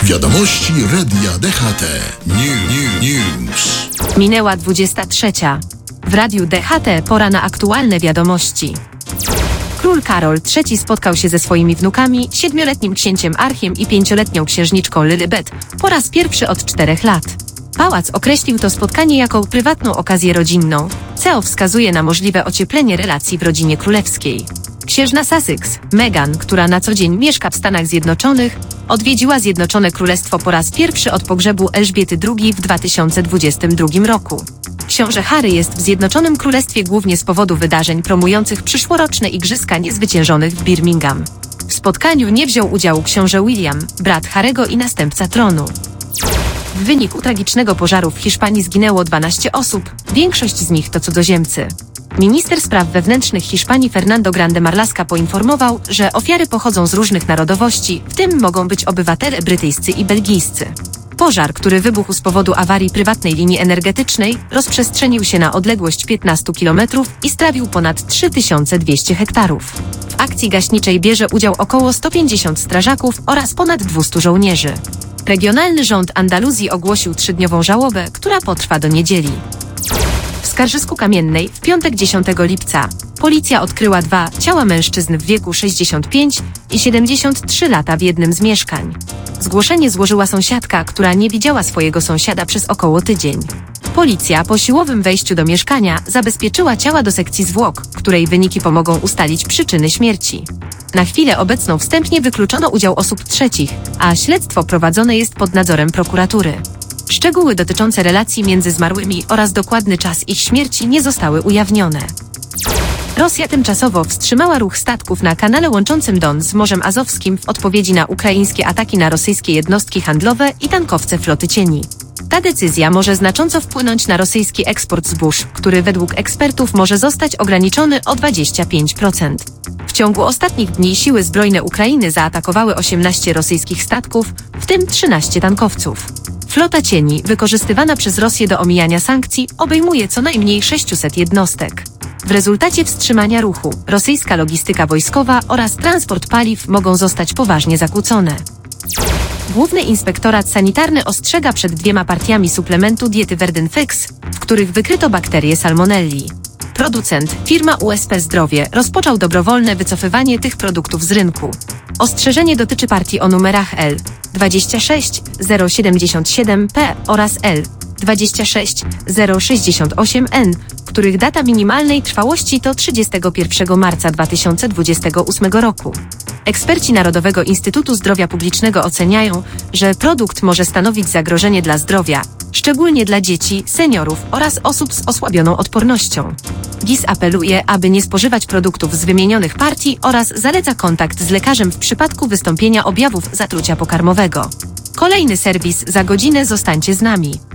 Wiadomości Radia DHT. News. Minęła 23. W Radiu DHT pora na aktualne wiadomości. Król Karol III spotkał się ze swoimi wnukami, 7-letnim księciem Archiem i 5-letnią księżniczką Lilibet po raz pierwszy od 4 lat. Pałac określił to spotkanie jako prywatną okazję rodzinną, co wskazuje na możliwe ocieplenie relacji w rodzinie królewskiej. Księżna Sussex, Meghan, która na co dzień mieszka w Stanach Zjednoczonych, odwiedziła Zjednoczone Królestwo po raz pierwszy od pogrzebu Elżbiety II w 2022 roku. Książę Harry jest w Zjednoczonym Królestwie głównie z powodu wydarzeń promujących przyszłoroczne Igrzyska Niezwyciężonych w Birmingham. W spotkaniu nie wziął udziału książę William, brat Harry'ego i następca tronu. W wyniku tragicznego pożaru w Hiszpanii zginęło 12 osób, większość z nich to cudzoziemcy. Minister spraw wewnętrznych Hiszpanii Fernando Grande Marlaska poinformował, że ofiary pochodzą z różnych narodowości, w tym mogą być obywatele brytyjscy i belgijscy. Pożar, który wybuchł z powodu awarii prywatnej linii energetycznej, rozprzestrzenił się na odległość 15 km i strawił ponad 3200 hektarów. W akcji gaśniczej bierze udział około 150 strażaków oraz ponad 200 żołnierzy. Regionalny rząd Andaluzji ogłosił 3-dniową żałobę, która potrwa do niedzieli. W Skarżysku Kamiennej w piątek 10 lipca policja odkryła 2 ciała mężczyzn w wieku 65 i 73 lata w jednym z mieszkań. Zgłoszenie złożyła sąsiadka, która nie widziała swojego sąsiada przez około tydzień. Policja po siłowym wejściu do mieszkania zabezpieczyła ciała do sekcji zwłok, której wyniki pomogą ustalić przyczyny śmierci. Na chwilę obecną wstępnie wykluczono udział osób trzecich, a śledztwo prowadzone jest pod nadzorem prokuratury. Szczegóły dotyczące relacji między zmarłymi oraz dokładny czas ich śmierci nie zostały ujawnione. Rosja tymczasowo wstrzymała ruch statków na kanale łączącym Don z Morzem Azowskim w odpowiedzi na ukraińskie ataki na rosyjskie jednostki handlowe i tankowce floty cieni. Ta decyzja może znacząco wpłynąć na rosyjski eksport zbóż, który według ekspertów może zostać ograniczony o 25%. W ciągu ostatnich dni siły zbrojne Ukrainy zaatakowały 18 rosyjskich statków, w tym 13 tankowców. Flota cieni, wykorzystywana przez Rosję do omijania sankcji, obejmuje co najmniej 600 jednostek. W rezultacie wstrzymania ruchu, rosyjska logistyka wojskowa oraz transport paliw mogą zostać poważnie zakłócone. Główny Inspektorat Sanitarny ostrzega przed 2 partiami suplementu diety Verdin Fix, w których wykryto bakterię salmonelli. Producent, firma USP Zdrowie, rozpoczął dobrowolne wycofywanie tych produktów z rynku. Ostrzeżenie dotyczy partii o numerach L 26077P oraz L 26068N, których data minimalnej trwałości to 31 marca 2028 roku. Eksperci Narodowego Instytutu Zdrowia Publicznego oceniają, że produkt może stanowić zagrożenie dla zdrowia, szczególnie dla dzieci, seniorów oraz osób z osłabioną odpornością. GIS apeluje, aby nie spożywać produktów z wymienionych partii oraz zaleca kontakt z lekarzem w przypadku wystąpienia objawów zatrucia pokarmowego. Kolejny serwis za godzinę, zostańcie z nami.